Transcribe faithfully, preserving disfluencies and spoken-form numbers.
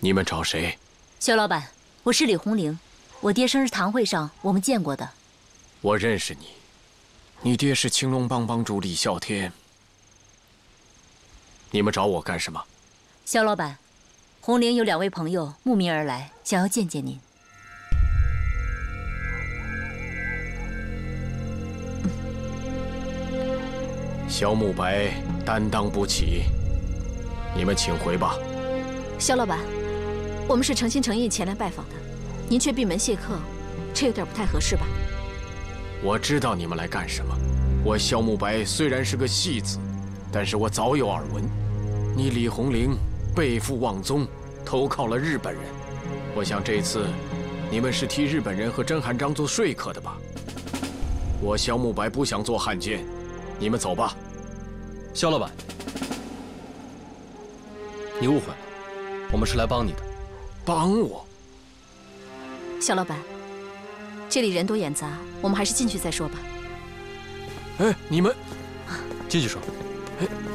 你们找谁？ 肖老板，我是李红玲，我爹生日堂会上我们见过的。 我认识你，你爹是青龙帮帮主李啸天。你们找我干什么？ 肖老板，红玲有两位朋友慕名而来，想要见见您。 萧慕白担当不起，你们请回吧。 肖老板，我们是诚心诚意前来拜访的，您却闭门谢客，这有点不太合适吧？ 我知道你们来干什么。我萧慕白虽然是个戏子，但是我早有耳闻，你李红玲背负妄宗，投靠了日本人。我想这次你们是替日本人和甄汉章做说客的吧？我萧慕白不想做汉奸。 你们走吧， 肖老板，你误会了，我们是来帮你的。 帮我？ 肖老板，这里人多眼杂，我们还是进去再说吧。 哎，你们进去说。 哎。